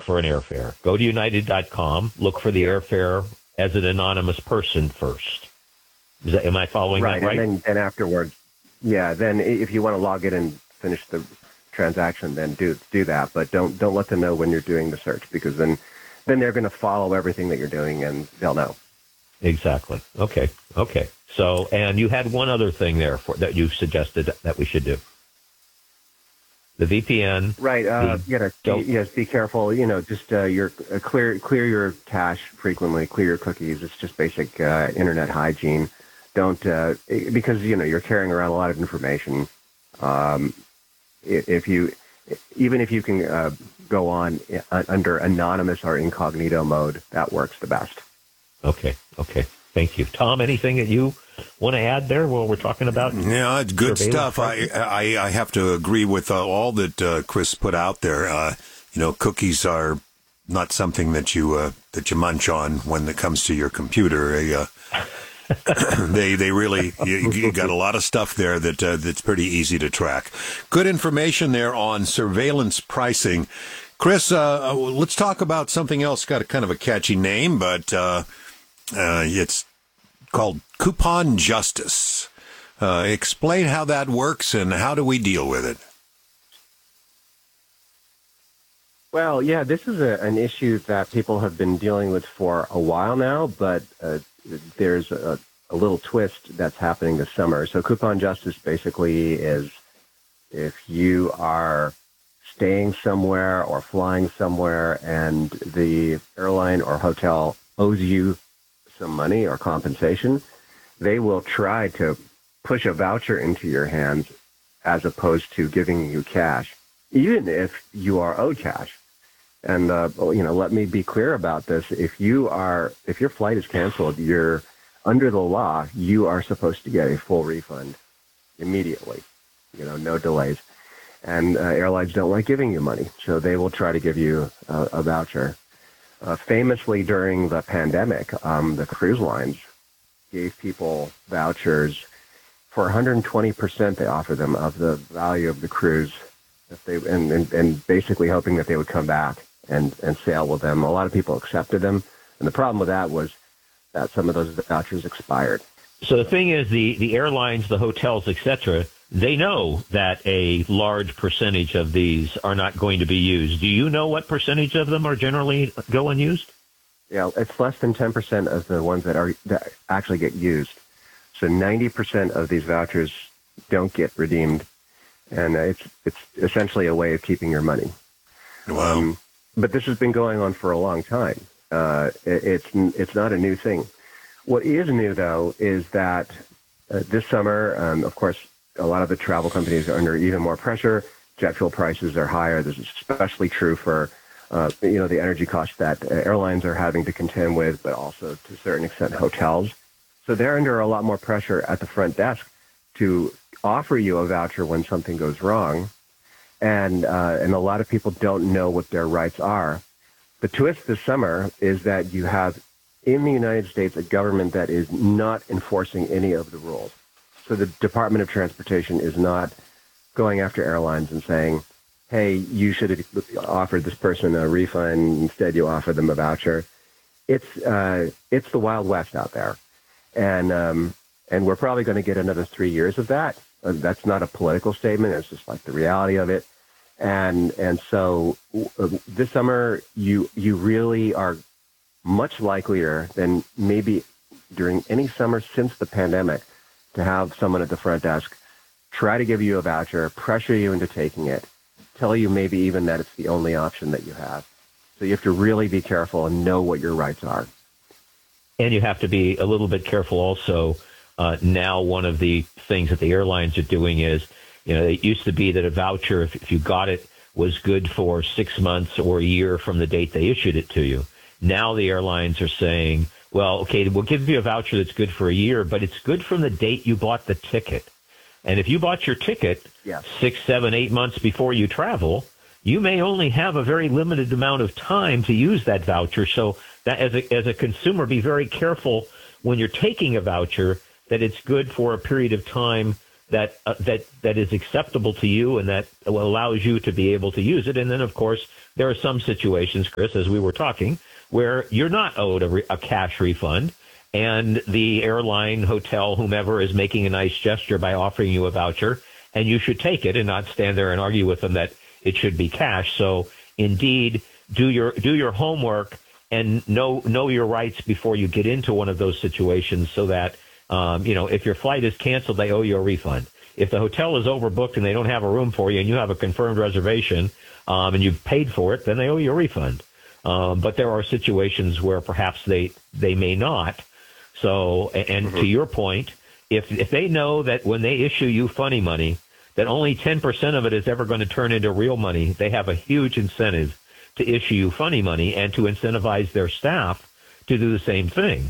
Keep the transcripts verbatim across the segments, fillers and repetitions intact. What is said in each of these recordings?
for an airfare. Go to United dot com, look for the airfare as an anonymous person first. Is that, am I following right, that right? And then and afterwards, yeah, then if you want to log in and finish the transaction, then do do that. But don't don't let them know when you're doing the search, because then, then they're going to follow everything that you're doing and they'll know. Exactly. Okay. Okay. So, and you had one other thing there for, that you suggested that we should do. The V P N. Right. Uh, the, you gotta, don't, yes, be careful. You know, just uh, your uh, clear clear your cache frequently. Clear your cookies. It's just basic uh, internet hygiene. Don't uh, because you know you're carrying around a lot of information. Um, if you, even if you can uh, go on uh, under anonymous or incognito mode, that works the best. Okay. Okay. Thank you, Tom. Anything that you want to add there while we're talking about? Yeah, it's good stuff. I, I I have to agree with uh, all that uh, Chris put out there. Uh, you know, cookies are not something that you uh, that you munch on when it comes to your computer. Uh, they they really you, you got a lot of stuff there that uh, that's pretty easy to track. Good information there on surveillance pricing. Chris, uh, let's talk about something else. Got a kind of a catchy name, but uh, uh, it's called Coupon Justice. Uh, explain how that works and how do we deal with it? Well, yeah, this is a, an issue that people have been dealing with for a while now, but uh, there's a, a little twist that's happening this summer. So Coupon Justice basically is if you are staying somewhere or flying somewhere and the airline or hotel owes you some money or compensation, they will try to push a voucher into your hands as opposed to giving you cash, even if you are owed cash. And, uh, you know, let me be clear about this. If you are, if your flight is canceled, you're under the law, you are supposed to get a full refund immediately, you know, no delays. And uh, airlines don't like giving you money, so they will try to give you a, a voucher. Uh, famously, during the pandemic, um, the cruise lines gave people vouchers for one hundred twenty percent. They offered them of the value of the cruise, if they and, and, and basically hoping that they would come back and, and sail with them. A lot of people accepted them, and the problem with that was that some of those vouchers expired. So the thing is, the, the airlines, the hotels, et cetera, they know that a large percentage of these are not going to be used. Do you know what percentage of them are generally go unused? Yeah, it's less than ten percent of the ones that are that actually get used. So ninety percent of these vouchers don't get redeemed, and it's it's essentially a way of keeping your money. Wow. Um, but this has been going on for a long time. Uh, it, it's it's not a new thing. What is new, though, is that uh, this summer, um, of course, a lot of the travel companies are under even more pressure. Jet fuel prices are higher. This is especially true for, uh, you know, the energy costs that uh, airlines are having to contend with, but also to a certain extent hotels. So they're under a lot more pressure at the front desk to offer you a voucher when something goes wrong. And, uh, and a lot of people don't know what their rights are. The twist this summer is that you have in the United States a government that is not enforcing any of the rules. So the Department of Transportation is not going after airlines and saying, hey, you should have offered this person a refund. Instead, you offer them a voucher. It's uh, it's the Wild West out there. And um, and we're probably going to get another three years of that. Uh, that's not a political statement. It's just like the reality of it. And and so uh, this summer, you you really are much likelier than maybe during any summer since the pandemic to have someone at the front desk try to give you a voucher, pressure you into taking it, tell you maybe even that it's the only option that you have. So you have to really be careful and know what your rights are. And you have to be a little bit careful also. Uh, now, one of the things that the airlines are doing is, you know, it used to be that a voucher, if, if you got it, was good for six months or a year from the date they issued it to you. Now the airlines are saying, well, okay, we'll give you a voucher that's good for a year, but it's good from the date you bought the ticket. And if you bought your ticket yes. six, seven, eight months before you travel, you may only have a very limited amount of time to use that voucher. So that as a, as a consumer, be very careful when you're taking a voucher that it's good for a period of time that uh, that that is acceptable to you and that allows you to be able to use it. And then, of course, there are some situations, Chris, as we were talking, where you're not owed a, re- a cash refund, and the airline, hotel, whomever is making a nice gesture by offering you a voucher, and you should take it and not stand there and argue with them that it should be cash. So, indeed, do your do your homework and know know your rights before you get into one of those situations, so that Um, you know, if your flight is canceled, they owe you a refund. If the hotel is overbooked and they don't have a room for you and you have a confirmed reservation um, and you've paid for it, then they owe you a refund. Um, but there are situations where perhaps they, they may not. So, and mm-hmm. to your point, if if they know that when they issue you funny money, that only ten percent of it is ever going to turn into real money, they have a huge incentive to issue you funny money and to incentivize their staff to do the same thing.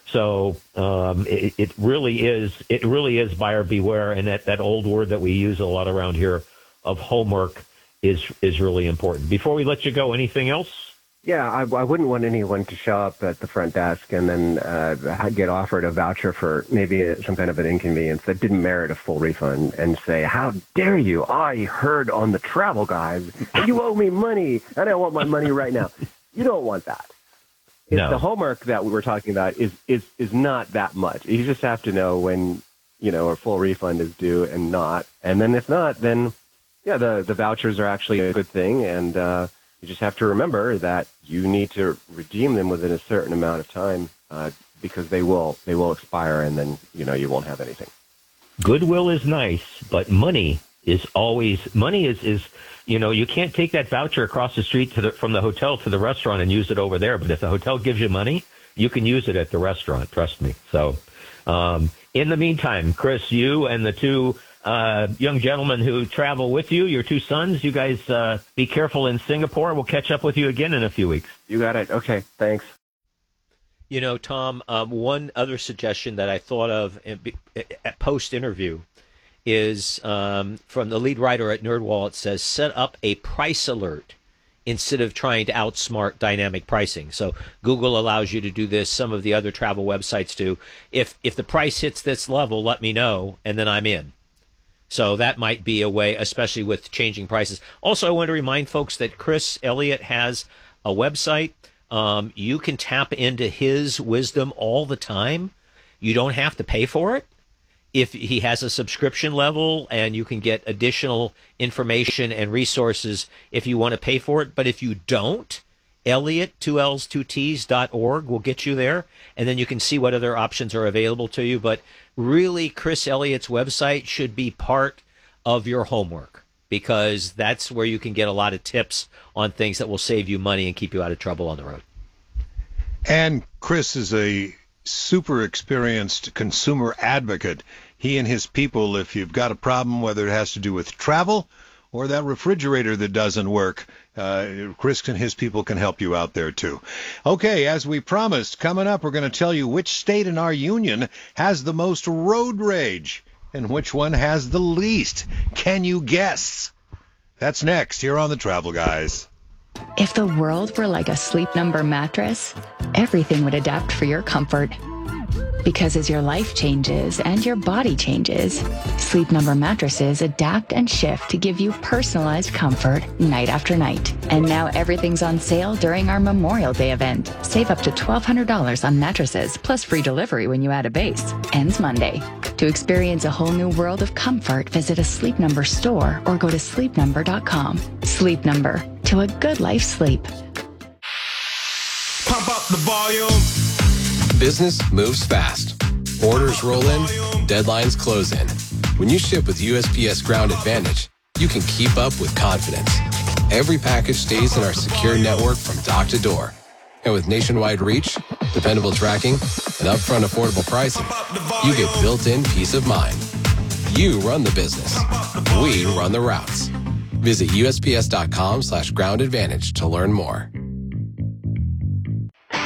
So um, it, it really is it really is buyer beware, and that, that old word that we use a lot around here of homework is is really important. Before we let you go, anything else? Yeah, I, I wouldn't want anyone to show up at the front desk and then uh, get offered a voucher for maybe some kind of an inconvenience that didn't merit a full refund and say, "How dare you? I heard on the Travel Guys that you owe me money, and I want my money right now." You don't want that. It's no. The homework that we were talking about is, is, is not that much. You just have to know when, you know, a full refund is due and not. And then if not, then, yeah, the, the vouchers are actually a good thing. And uh, you just have to remember that you need to redeem them within a certain amount of time uh, because they will they will expire, and then, you know, you won't have anything. Goodwill is nice, but money is always, money is, is you know, you can't take that voucher across the street to the, from the hotel to the restaurant and use it over there. But if the hotel gives you money, you can use it at the restaurant. Trust me. So um, in the meantime, Chris, you and the two uh, young gentlemen who travel with you, your two sons, you guys uh, be careful in Singapore. We'll catch up with you again in a few weeks. You got it. Okay. Thanks. You know, Tom, um, one other suggestion that I thought of at post-interview is um, from the lead writer at NerdWallet. It says, set up a price alert instead of trying to outsmart dynamic pricing. So Google allows you to do this. Some of the other travel websites do. If if the price hits this level, let me know, and then I'm in. So that might be a way, especially with changing prices. Also, I want to remind folks that Chris Elliott has a website. Um, you can tap into his wisdom all the time. You don't have to pay for it. If he has a subscription level, and you can get additional information and resources if you want to pay for it. But if you don't, Elliott, two L's, two T's dot org will get you there, and then you can see what other options are available to you. But really, Chris Elliott's website should be part of your homework, because that's where you can get a lot of tips on things that will save you money and keep you out of trouble on the road. And Chris is a super experienced consumer advocate. He and his people, if you've got a problem, whether it has to do with travel or that refrigerator that doesn't work, uh, Chris and his people can help you out there too. Okay, as we promised, coming up, we're going to tell you which state in our union has the most road rage and which one has the least. Can you guess? That's next here on the Travel Guys. If the world were like a Sleep Number mattress, everything would adapt for your comfort. Because as your life changes and your body changes, Sleep Number mattresses adapt and shift to give you personalized comfort night after night. And now everything's on sale during our Memorial Day event. Save up to twelve hundred dollars on mattresses, plus free delivery when you add a base. Ends Monday. To experience a whole new world of comfort, visit a Sleep Number store or go to sleep number dot com. Sleep Number. To a good life sleep. Pump up the volume. Business moves fast. Orders roll in, deadlines close in. When you ship with U S P S Ground Advantage, you can keep up with confidence. Every package stays in our secure network from dock to door. And with nationwide reach, dependable tracking, and upfront affordable pricing, you get built-in peace of mind. You run the business. We run the routes. Visit U S P S dot com slash ground advantage to learn more.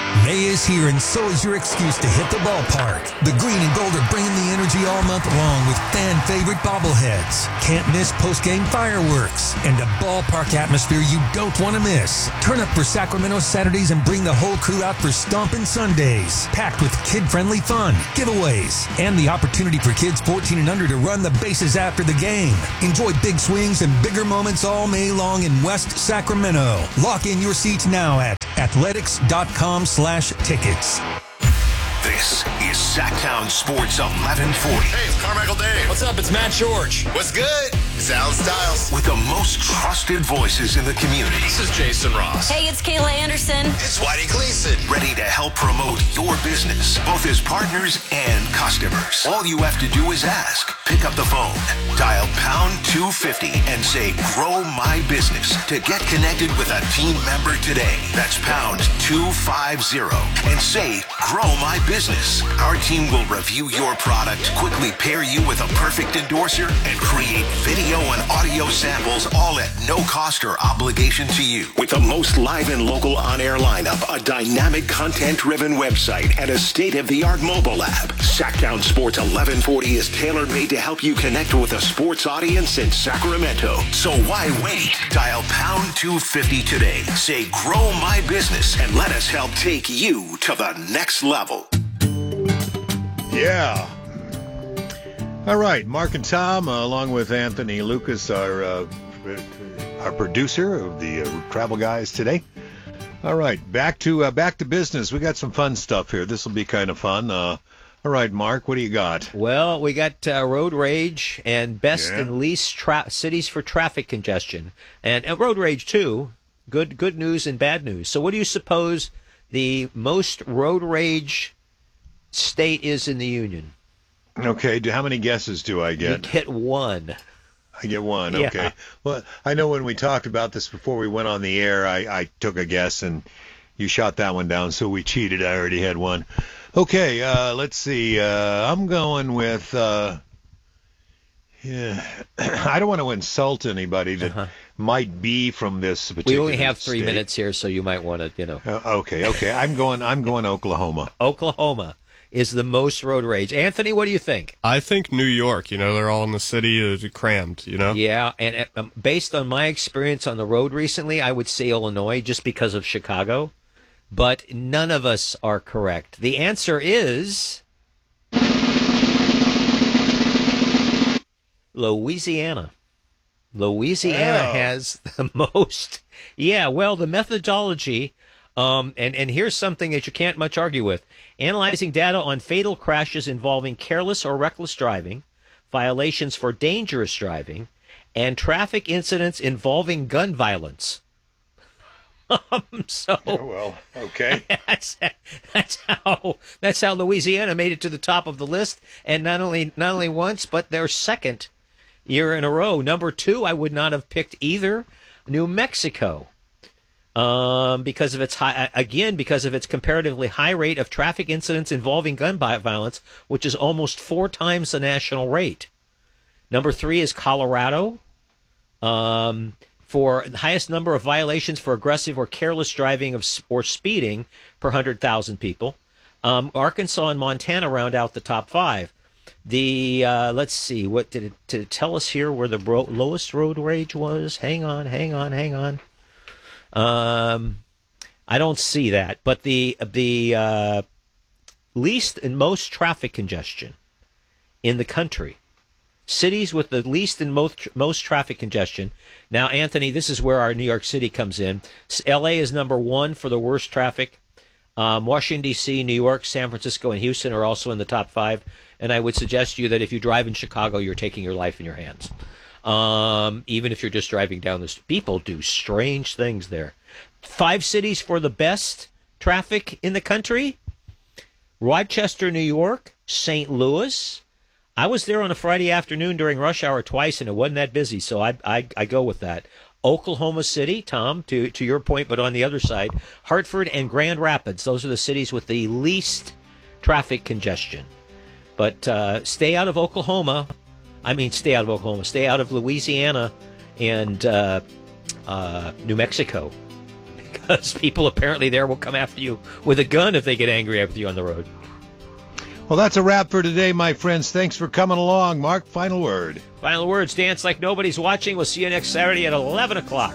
May is here, and so is your excuse to hit the ballpark. The green and gold are bringing the energy all month long with fan-favorite bobbleheads. Can't miss post-game fireworks. And a ballpark atmosphere you don't want to miss. Turn up for Sacramento Saturdays and bring the whole crew out for Stompin' Sundays. Packed with kid-friendly fun, giveaways, and the opportunity for kids fourteen and under to run the bases after the game. Enjoy big swings and bigger moments all May long in West Sacramento. Lock in your seats now at athletics.com slash tickets. This is Sacktown Sports eleven forty. Hey, it's Carmichael Dave. What's up? It's Matt George. What's good? It's Alan Styles. With the most trusted voices in the community. This is Jason Ross. Hey, it's Kayla Anderson. It's Whitey Gleason. Ready to help promote your business, both as partners and customers. All you have to do is ask. Pick up the phone, dial pound two fifty, and say, grow my business to get connected with a team member today. That's pound two fifty and say, grow my business. Our team will review your product, quickly pair you with a perfect endorser, and create video and audio samples, all at no cost or obligation to you. With the most live and local on-air lineup, a dynamic content-driven website, and a state-of-the-art mobile app, Sacktown Sports eleven forty is tailor-made to help you connect with a sports audience in Sacramento. So why wait? Dial pound two fifty today. Say, grow my business, and let us help take you to the next level. Yeah. All right, Mark and Tom, uh, along with Anthony Lucas, our uh, our producer of the uh, Travel Guys today. All right, back to uh, back to business. We got some fun stuff here. This will be kind of fun. Uh, all right, Mark, what do you got? Well, we got uh, road rage and best Yeah. and least tra- cities for traffic congestion, and uh, road rage too. Good good news and bad news. So, what do you suppose the most road rage state is in the union? Okay, do, how many guesses do I You get? get one. I get one, Yeah. okay. Well, I know when we talked about this before we went on the air, I, I took a guess, and you shot that one down, so we cheated. I already had one. Okay, uh, let's see. Uh, I'm going with... Uh, yeah, I don't want to insult anybody that Uh-huh. might be from this particular We only have three state. minutes here, so you might want to, you know. Uh, okay, okay. I'm going. I'm going Oklahoma. Oklahoma is the most road rage. Anthony, what do you think? I think New York. You know, they're all in the city, uh, crammed, you know? Yeah, and uh, um, based on my experience on the road recently, I would say Illinois just because of Chicago. But none of us are correct. The answer is Louisiana. Louisiana Oh. has the most. Yeah, well, the methodology, um, and, and here's something that you can't much argue with. Analyzing data on fatal crashes involving careless or reckless driving, violations for dangerous driving, and traffic incidents involving gun violence. Um, so Oh, well, okay. that's that's how that's how Louisiana made it to the top of the list, and not only not only once, but their second year in a row. Number two, I would not have picked either. New Mexico, um, because of its high again because of its comparatively high rate of traffic incidents involving gun violence, which is almost four times the national rate. Number three is Colorado. Um, for the highest number of violations for aggressive or careless driving of or speeding per one hundred thousand people. Um, Arkansas and Montana round out the top five. The uh, let's see, what did it, did it tell us here where the ro- lowest road rage was? Hang on, hang on, hang on. Um, I don't see that, but the the uh, least and most traffic congestion in the country. Cities with the least and most most traffic congestion. Now, Anthony, this is where our New York City comes in. L A is number one for the worst traffic. Um, Washington, D C, New York, San Francisco, and Houston are also in the top five. And I would suggest to you that if you drive in Chicago, you're taking your life in your hands. Um, even if you're just driving down the street. People do strange things there. Five cities for the best traffic in the country. Rochester, New York, Saint Louis. I was there on a Friday afternoon during rush hour twice, and it wasn't that busy, so I I, I go with that. Oklahoma City, Tom, to, to your point, but on the other side, Hartford and Grand Rapids. Those are the cities with the least traffic congestion. But uh, stay out of Oklahoma. I mean, stay out of Oklahoma. Stay out of Louisiana and uh, uh, New Mexico. because people apparently there will come after you with a gun if they get angry with you on the road. Well, that's a wrap for today, my friends. Thanks for coming along. Mark, final word. Final words, dance like nobody's watching. We'll see you next Saturday at eleven o'clock.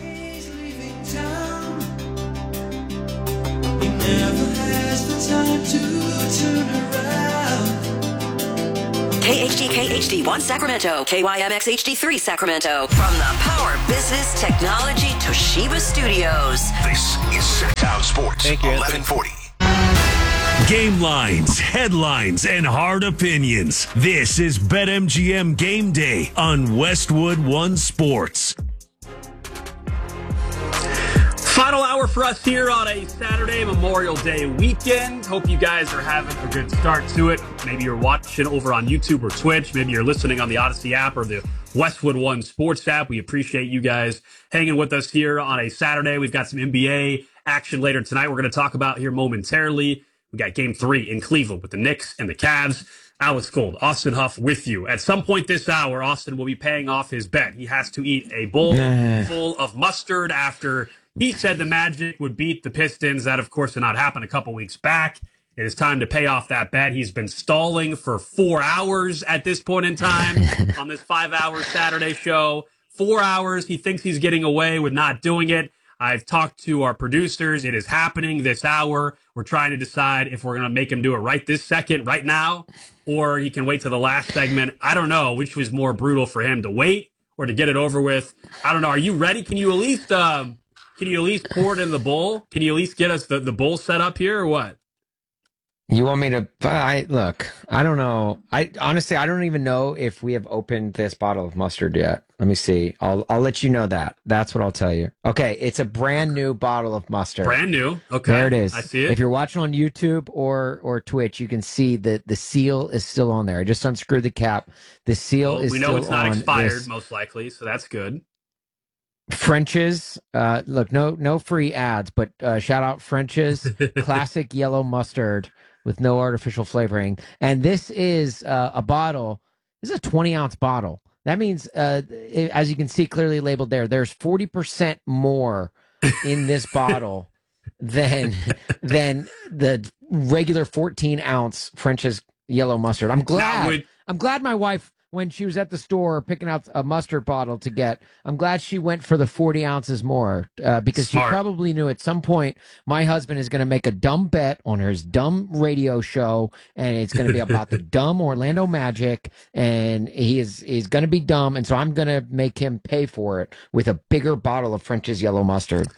K H D K H D one Sacramento, K Y M X H D three Sacramento. From the Power Business Technology Toshiba Studios. This is Town Sports, eleven forty. Game lines, headlines, and hard opinions. This is BetMGM Game Day on Westwood One Sports. Final hour for us here on a Saturday Memorial Day weekend. Hope you guys are having a good start to it. Maybe you're watching over on YouTube or Twitch. Maybe you're listening on the Odyssey app or the Westwood One Sports app. We appreciate you guys hanging with us here on a Saturday. We've got some N B A action later tonight we're going to talk about here momentarily. We got game three in Cleveland with the Knicks and the Cavs. Alex Gold, Austin Huff with you. At some point this hour, Austin will be paying off his bet. He has to eat a bowl full of mustard after he said the Magic would beat the Pistons. That, of course, did not happen a couple weeks back. It is time to pay off that bet. He's been stalling for four hours at this point in time on this five-hour Saturday show. Four hours. He thinks he's getting away with not doing it. I've talked to our producers. It is happening this hour. We're trying to decide if we're going to make him do it right this second, right now, or he can wait to the last segment. I don't know which was more brutal for him, to wait or to get it over with. I don't know. Are you ready? Can you at least um, can you at least pour it in the bowl? Can you at least get us the, the bowl set up here or what? You want me to? I look. I don't know. I honestly, I don't even know if we have opened this bottle of mustard yet. Let me see. I'll I'll let you know that. That's what I'll tell you. Okay, it's a brand new bottle of mustard. Brand new. Okay, there it is. I see it. If you're watching on YouTube or or Twitch, you can see that the seal is still on there. I just unscrewed the cap. The seal well, is we know still it's not on expired, this. most likely, so that's good. French's, uh, look, no no free ads, but uh, shout out French's classic yellow mustard with no artificial flavoring. And this is uh, a bottle. This is a twenty ounce bottle. That means, uh, it, as you can see clearly labeled there, there's forty percent more in this bottle than than the regular fourteen ounce French's yellow mustard. I'm glad. Would, I'm glad my wife, when she was at the store picking out a mustard bottle to get, I'm glad she went for the forty ounces more uh, because Smart. She probably knew at some point my husband is going to make a dumb bet on his dumb radio show, and it's going to be about the dumb Orlando Magic, and he is he's going to be dumb, and so I'm going to make him pay for it with a bigger bottle of French's yellow mustard.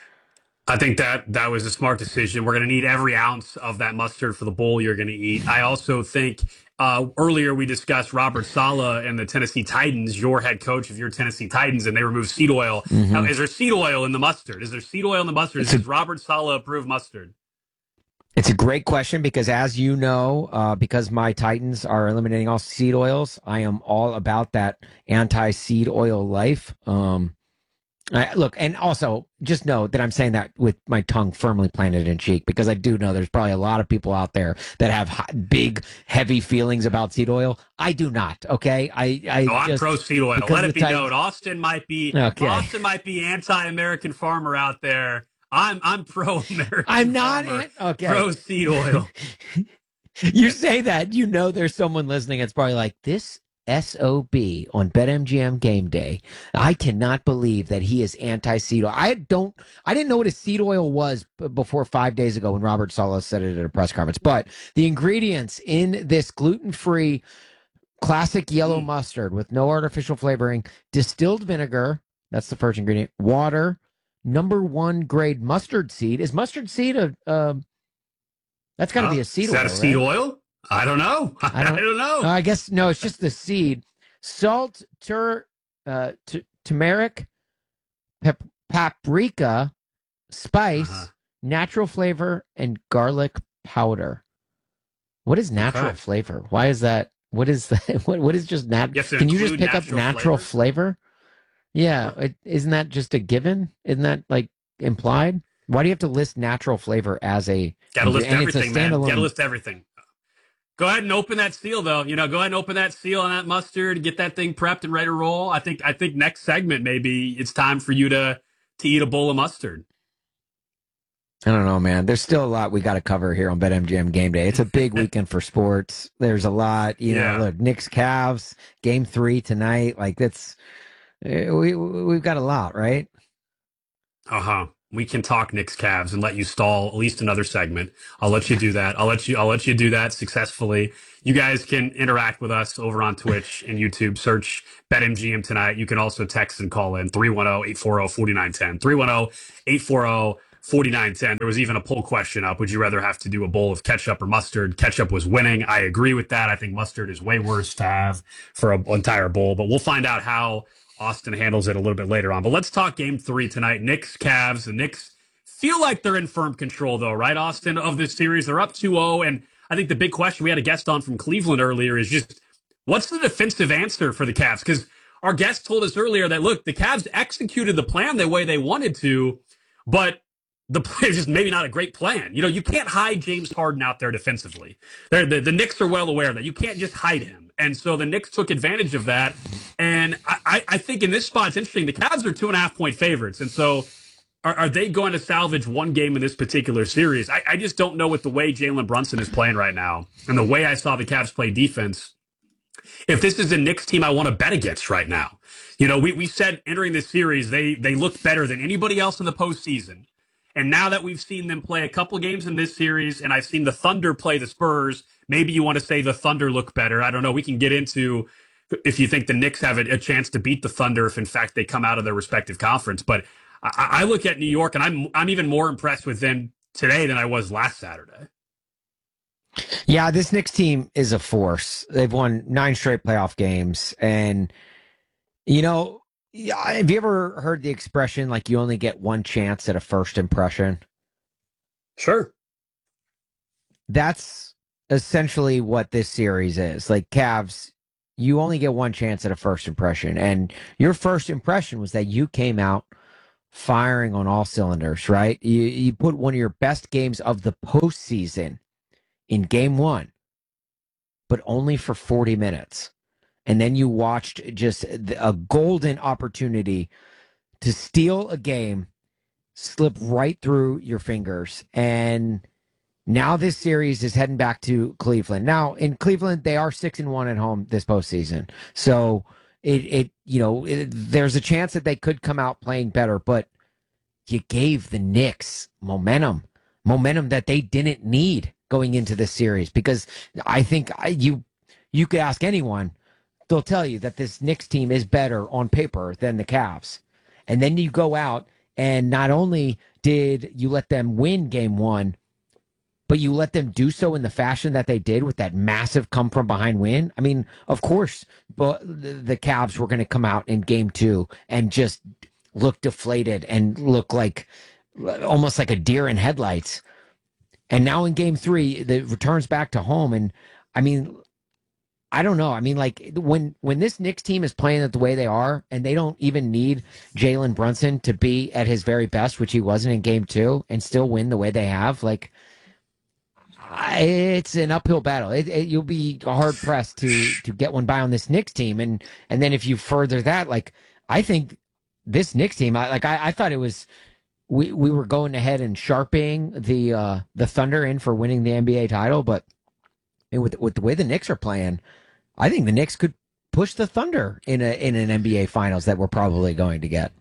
I think that that was a smart decision. We're going to need every ounce of that mustard for the bowl you're going to eat. I also think uh, earlier we discussed Robert Saleh and the Tennessee Titans, your head coach of your Tennessee Titans, and they removed seed oil. Mm-hmm. Now, is there seed oil in the mustard? Is there seed oil in the mustard? It's a- Does Robert Saleh approve mustard? It's a great question because, as you know, uh, because my Titans are eliminating all seed oils, I am all about that anti-seed oil life. Um, I, look, and also just know that I'm saying that with my tongue firmly planted in cheek because I do know there's probably a lot of people out there that have hot, big, heavy feelings about seed oil. I do not. Okay, I, I no, I'm just, pro seed oil. Let it be Titans, known. Austin might be okay. Austin might be anti-American farmer out there. I'm I'm pro-American. I'm not farmer, an, okay. Pro seed oil. You say that, you know, there's someone listening. It's probably like this. S O B on BetMGM Game Day. I cannot believe that he is anti-seed oil. I don't. I didn't know what a seed oil was b- before five days ago when Robert Saleh said it at a press conference. But the ingredients in this gluten-free classic yellow mm. mustard with no artificial flavoring, distilled vinegar, that's the first ingredient, water, number one grade mustard seed. Is mustard seed a, uh, that's got to uh, be a seed is oil, Is that a seed right? oil? I don't know. I don't, I don't know. I guess, no, it's just the seed. Salt, tur, uh, t- turmeric, pep- paprika, spice, uh-huh. natural flavor, and garlic powder. What is natural okay. flavor? Why is that? What is that? What, what is just nat? You Can you just pick natural up natural flavor? flavor? Yeah. It, isn't that just a given? Isn't that like implied? Why do you have to list natural flavor as a... Gotta list everything, man. Gotta list everything. Go ahead and open that seal, though. You know, go ahead and open that seal on that mustard, get that thing prepped and ready to roll. I think I think next segment, maybe it's time for you to to eat a bowl of mustard. I don't know, man. There's still a lot we got to cover here on BetMGM Game Day. It's a big weekend for sports. There's a lot, you Yeah. know. Look, Knicks, Cavs, Game Three tonight. Like that's eh, we we've got a lot, right? Uh huh. We can talk Knicks Cavs and let you stall at least another segment. I'll let you do that. I'll let you. I'll let you do that successfully. You guys can interact with us over on Twitch and YouTube. Search BetMGM tonight. You can also text and call in three one zero, eight four zero, four nine one zero. three one zero, eight four zero, four nine one zero. There was even a poll question up. Would you rather have to do a bowl of ketchup or mustard? Ketchup was winning. I agree with that. I think mustard is way worse to have for an entire bowl. But we'll find out how Austin handles it a little bit later on. But let's talk game three tonight. Knicks, Cavs. The Knicks feel like they're in firm control, though, right, Austin, of this series? They're up two oh. And I think the big question, we had a guest on from Cleveland earlier, is just what's the defensive answer for the Cavs? Because our guest told us earlier that, look, the Cavs executed the plan the way they wanted to, but the play is just maybe not a great plan. You know, you can't hide James Harden out there defensively. They're, the, the Knicks are well aware of that. You can't just hide him. And so the Knicks took advantage of that. And I, I think in this spot, it's interesting. The Cavs are two and a half point favorites. And so are, are they going to salvage one game in this particular series? I, I just don't know with the way Jalen Brunson is playing right now and the way I saw the Cavs play defense, if this is a Knicks team I want to bet against right now. You know, we, we said entering this series, they they look better than anybody else in the postseason. And now that we've seen them play a couple games in this series, and I've seen the Thunder play the Spurs, maybe you want to say the Thunder look better. I don't know. We can get into if you think the Knicks have a, a chance to beat the Thunder if, in fact, they come out of their respective conference. But I, I look at New York, and I'm I'm even more impressed with them today than I was last Saturday. Yeah, this Knicks team is a force. They've won nine straight playoff games. And, you know, yeah, have you ever heard the expression, like, you only get one chance at a first impression? Sure. That's essentially what this series is. Like, Cavs, you only get one chance at a first impression. And your first impression was that you came out firing on all cylinders, right? You, you put one of your best games of the postseason in game one, but only for forty minutes. And then you watched just a golden opportunity to steal a game, slip right through your fingers. And now this series is heading back to Cleveland. Now, in Cleveland, they are six and one at home this postseason. So it, it you know, it, there's a chance that they could come out playing better, but you gave the Knicks momentum, momentum that they didn't need going into this series. Because I think I, you you could ask anyone, they'll tell you that this Knicks team is better on paper than the Cavs. And then you go out and not only did you let them win game one, but you let them do so in the fashion that they did with that massive come from behind win. I mean, of course, but the Cavs were going to come out in game two and just look deflated and look like almost like a deer in headlights. And now in game three, the returns back to home. And I mean, I don't know. I mean, like when when this Knicks team is playing it the way they are, and they don't even need Jalen Brunson to be at his very best, which he wasn't in game two, and still win the way they have, like I, it's an uphill battle. It, it, you'll be hard pressed to to get one by on this Knicks team, and and then if you further that, like I think this Knicks team, I, like I, I thought it was. We we were going ahead and sharping the uh, the Thunder in for winning the N B A title, but with with the way the Knicks are playing, I think the Knicks could push the Thunder in a in an N B A Finals that we're probably going to get.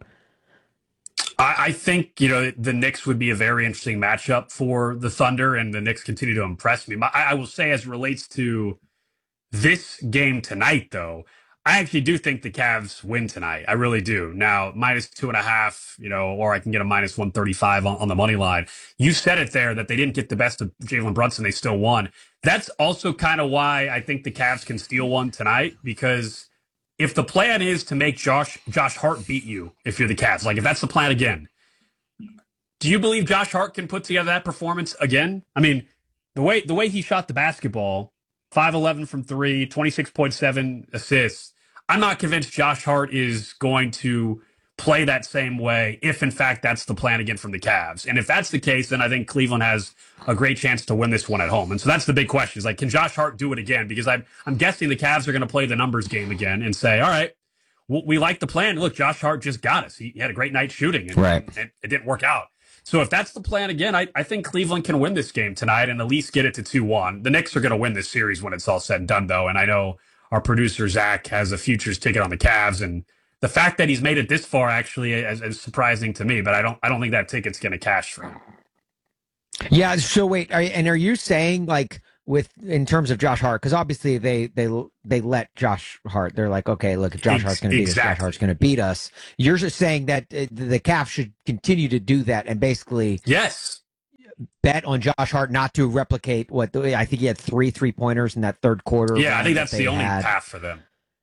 I, I think you know the Knicks would be a very interesting matchup for the Thunder, and the Knicks continue to impress me. My, I will say, as it relates to this game tonight, though, I actually do think the Cavs win tonight. I really do. Now, minus two and a half, you know, or I can get a minus one thirty-five on, on the money line. You said it there that they didn't get the best of Jalen Brunson. They still won. That's also kind of why I think the Cavs can steal one tonight, because if the plan is to make Josh Josh Hart beat you, if you're the Cavs, like if that's the plan again, do you believe Josh Hart can put together that performance again? I mean, the way the way he shot the basketball, five eleven from three, twenty-six point seven assists, I'm not convinced Josh Hart is going to play that same way if, in fact, that's the plan again from the Cavs. And if that's the case, then I think Cleveland has a great chance to win this one at home. And so that's the big question is, like, can Josh Hart do it again? Because I'm, I'm guessing the Cavs are going to play the numbers game again and say, all right, well, we like the plan. Look, Josh Hart just got us. He, he had a great night shooting, and, right. and it, it didn't work out. So if that's the plan again, I, I think Cleveland can win this game tonight and at least get it to two one. The Knicks are going to win this series when it's all said and done, though. And I know our producer, Zach, has a futures ticket on the Cavs. And the fact that he's made it this far actually is, is surprising to me. But I don't I don't think that ticket's going to cash for him. Yeah. So wait, are, and are you saying like with in terms of Josh Hart? Because obviously they they they let Josh Hart. They're like, okay, look, if Josh Hart's going to beat exactly. us, Josh Hart's going to beat us. You're just saying that uh, the Cavs should continue to do that and basically yes bet on Josh Hart not to replicate what the, I think he had three three pointers in that third quarter. Yeah, I think that's that the only had. path for them.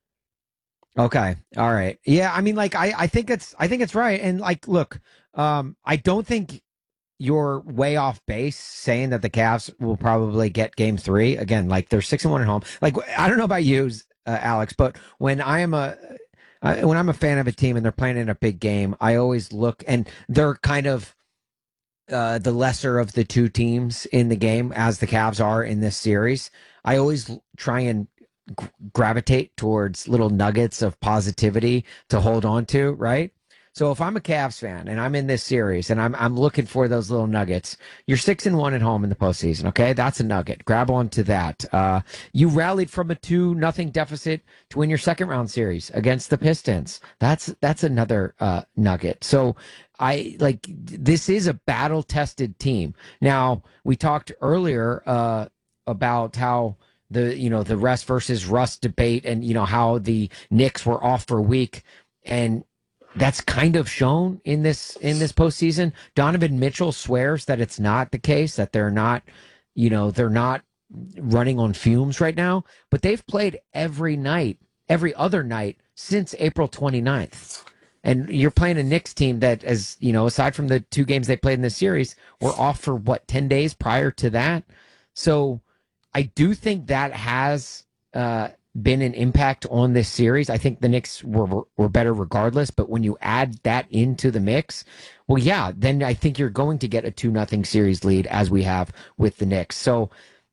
Okay. All right. Yeah. I mean, like, I, I think it's, I think it's right. And like, look, um, I don't think you're way off base saying that the Cavs will probably get game three again. Like they're six and one at home. Like, I don't know about you, uh, Alex, but when I am a, uh, when I'm a fan of a team and they're playing in a big game, I always look and they're kind of, uh, the lesser of the two teams in the game as the Cavs are in this series. I always try and gravitate towards little nuggets of positivity to hold on to, right? So if I'm a Cavs fan and I'm in this series and I'm I'm looking for those little nuggets, you're six and one at home in the postseason. Okay, that's a nugget. Grab onto that. Uh, you rallied from a two nothing deficit to win your second round series against the Pistons. That's that's another uh, nugget. So I like this is a battle tested team. Now we talked earlier uh, about how. The you know the rest versus rust debate and you know how the Knicks were off for a week and that's kind of shown in this in this postseason. Donovan Mitchell swears that it's not the case, that they're not you know they're not running on fumes right now, but they've played every night, every other night since April twenty-ninth. And you're playing a Knicks team that, as you know, aside from the two games they played in this series, were off for what ten days prior to that. So I do think that has uh, been an impact on this series. I think the Knicks were were better regardless, but when you add that into the mix, well, yeah, then I think you're going to get a two nothing series lead as we have with the Knicks. So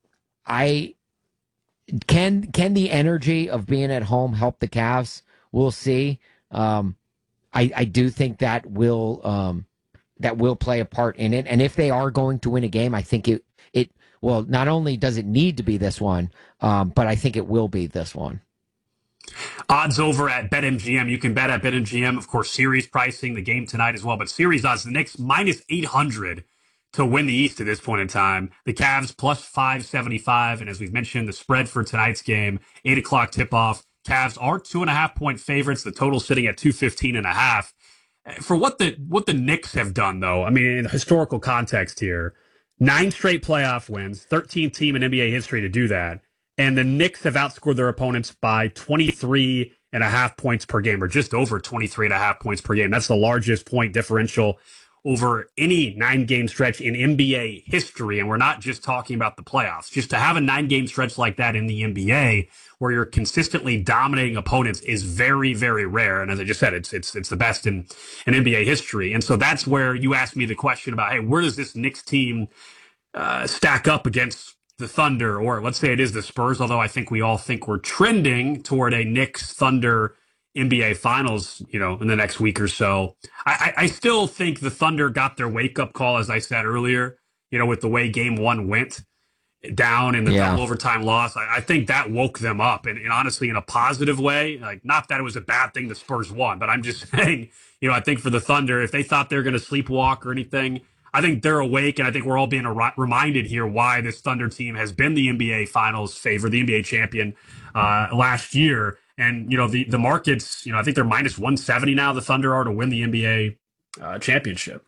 I can can the energy of being at home help the Cavs? We'll see. Um, I I do think that will um, that will play a part in it, and if they are going to win a game, I think it it. Well, not only does it need to be this one, um, but I think it will be this one. Odds over at BetMGM. You can bet at BetMGM, of course, series pricing, the game tonight as well. But series odds, the Knicks minus eight hundred to win the East at this point in time. The Cavs plus five seventy-five. And as we've mentioned, the spread for tonight's game, eight o'clock tip-off. Cavs are two and a half point favorites. The total sitting at two fifteen and a half. For what the, what the Knicks have done, though, I mean, in historical context here, nine straight playoff wins, thirteenth team in N B A history to do that. And the Knicks have outscored their opponents by twenty-three and a half points per game, or just over twenty-three and a half points per game. That's the largest point differential over any nine-game stretch in N B A history. And we're not just talking about the playoffs. Just to have a nine-game stretch like that in the N B A where you're consistently dominating opponents is very, very rare. And as I just said, it's it's it's the best in, in N B A history. And so that's where you asked me the question about, hey, where does this Knicks team uh, stack up against the Thunder? Or let's say it is the Spurs, although I think we all think we're trending toward a Knicks-Thunder N B A Finals, you know, in the next week or so. I, I, I still think the Thunder got their wake-up call, as I said earlier, you know, with the way game one went down in the yeah. double overtime loss. I, I think that woke them up, and, and honestly, in a positive way. Like, not that it was a bad thing the Spurs won, but I'm just saying, you know, I think for the Thunder, if they thought they were going to sleepwalk or anything, I think they're awake, and I think we're all being a- reminded here why this Thunder team has been the N B A Finals favorite, the N B A champion uh, last year. And, you know, the, the markets, you know, I think they're minus one seventy now, the Thunder are, to win the N B A uh, championship.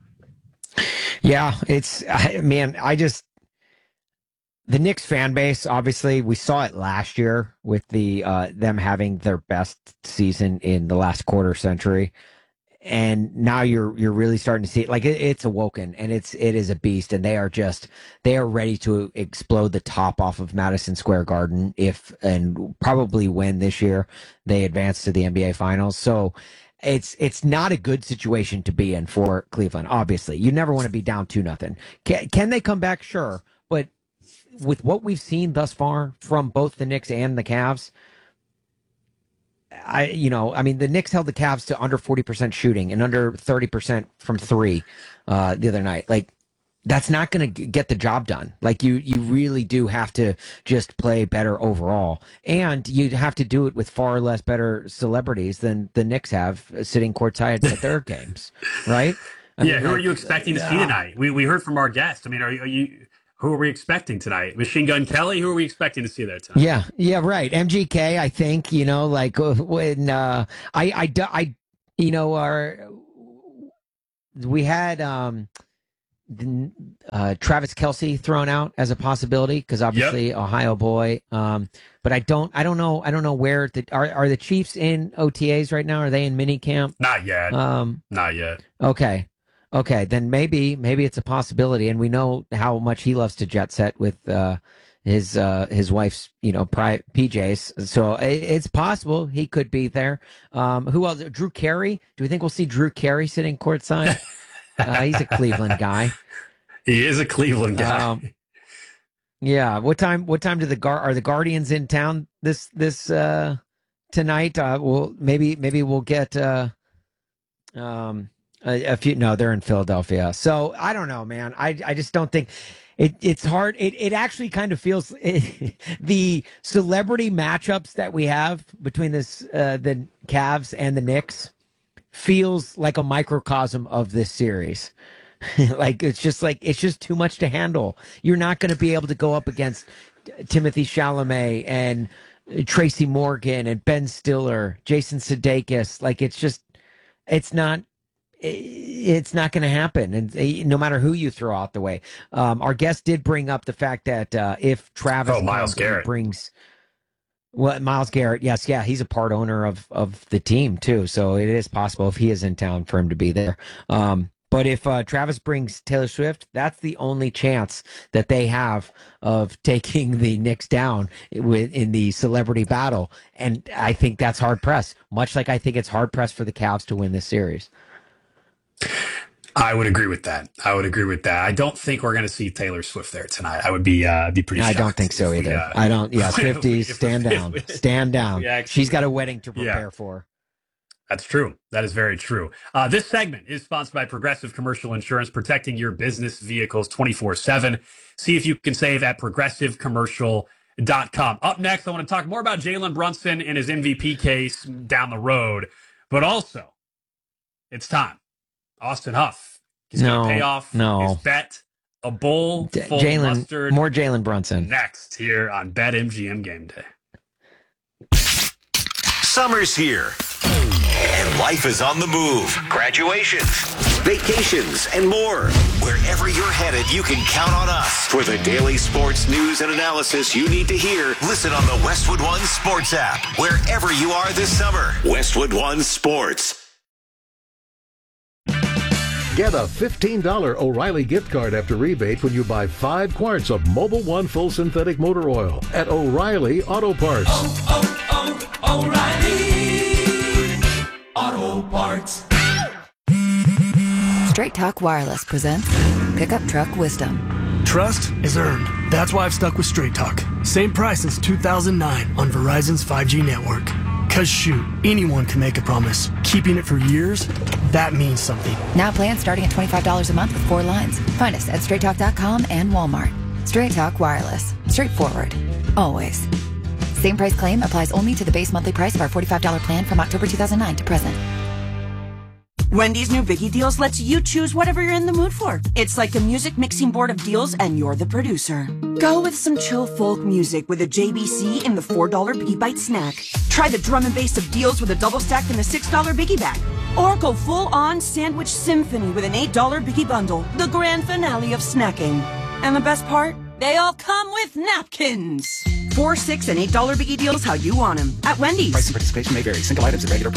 Yeah, it's, I, man, I just, the Knicks fan base, obviously, we saw it last year with the uh, them having their best season in the last quarter century. And now you're you're really starting to see it. Like it, it's awoken, and it's it is a beast, and they are just they are ready to explode the top off of Madison Square Garden if and probably win this year. They advance to the N B A Finals, so it's it's not a good situation to be in for Cleveland. Obviously, you never want to be down two nothing. Can can they come back? Sure, but with what we've seen thus far from both the Knicks and the Cavs, I, you know, I mean, the Knicks held the Cavs to under forty percent shooting and under thirty percent from three uh, the other night. Like, that's not going to get the job done. Like, you, you really do have to just play better overall. And you have to do it with far less better celebrities than the Knicks have sitting courtside at their games, right? I yeah, mean, who like, are you expecting to see uh, tonight? We we heard from our guest. I mean, are, you- are you who are we expecting tonight? Machine Gun Kelly? Who are we expecting to see there tonight? Yeah, yeah, right. M G K, I think, you know, like uh, when uh, I, I, do- I, you know, our we had um, the, uh, Travis Kelce thrown out as a possibility because obviously yep. Ohio boy. Um, but I don't, I don't know, I don't know where the are are the Chiefs in O T As right now? Are they in mini camp? Not yet. Um, Not yet. Okay. Okay, then maybe maybe it's a possibility, and we know how much he loves to jet set with uh, his uh, his wife's you know pri- P Js. So it, it's possible he could be there. Um, who else? Drew Carey. Do we think we'll see Drew Carey sitting courtside? uh, he's a Cleveland guy. He is a Cleveland guy. Um, yeah. What time? What time do the Gar- are the Guardians in town this this uh, tonight? Uh, we'll maybe maybe we'll get. Uh, um. A, a few, no, they're in Philadelphia. So I don't know, man. I I just don't think it. It's hard. It it actually kind of feels it, the celebrity matchups that we have between this uh, the Cavs and the Knicks feels like a microcosm of this series. Like it's just like it's just too much to handle. You're not going to be able to go up against Timothy Chalamet and Tracy Morgan and Ben Stiller, Jason Sudeikis. Like it's just it's not. It's not going to happen, and no matter who you throw out the way. Um, our guest did bring up the fact that uh, if Travis oh, Myles Garrett brings, well, Myles Garrett, yes, yeah, he's a part owner of of the team too, so it is possible if he is in town for him to be there. Um, but if uh, Travis brings Taylor Swift, that's the only chance that they have of taking the Knicks down with in the celebrity battle, and I think that's hard pressed. Much like I think it's hard pressed for the Cavs to win this series. I would agree with that. I would agree with that. I don't think we're going to see Taylor Swift there tonight. I would be uh, be pretty. I don't think so either. We, uh, I don't. Yeah, Swifties, stand down, stand down. Actually, She's got a wedding to prepare yeah, for. That's true. That is very true. Uh, this segment is sponsored by Progressive Commercial Insurance, protecting your business vehicles twenty-four seven. See if you can save at progressive commercial dot com. Up next, I want to talk more about Jalen Brunson and his M V P case down the road, but also it's time. Austin Huff. He's no, going to pay off no. his bet. A bowl D- full Jalen, of mustard. More Jalen Brunson. Next here on BetMGM Game Day. Summer's here. And life is on the move. Graduations, vacations, and more. Wherever you're headed, you can count on us. For the daily sports news and analysis you need to hear, listen on the Westwood One Sports app. Wherever you are this summer. Westwood One Sports. Get a fifteen dollars O'Reilly gift card after rebate when you buy five quarts of Mobil One Full Synthetic Motor Oil at O'Reilly Auto Parts. Oh, oh, oh, O'Reilly Auto Parts. Straight Talk Wireless presents Pickup Truck Wisdom. Trust is earned. That's why I've stuck with Straight Talk. Same price since two thousand nine on Verizon's five G network. Cause shoot, anyone can make a promise. Keeping it for years, that means something. Now plans starting at twenty-five dollars a month with four lines. Find us at straight talk dot com and Walmart. Straight Talk Wireless. Straightforward. Always. Same price claim applies only to the base monthly price of our forty-five dollars plan from October two thousand nine to present. Wendy's new Biggie Deals lets you choose whatever you're in the mood for. It's like a music mixing board of deals and you're the producer. Go with some chill folk music with a J B C in the four dollar Biggie Bite snack. Try the drum and bass of deals with a double stack in the six dollar Biggie bag. Or go full-on sandwich symphony with an eight dollar Biggie bundle. The grand finale of snacking. And the best part? They all come with napkins. Four, six, and eight dollar Biggie Deals how you want them. At Wendy's. Price and participation may vary. Single items at regular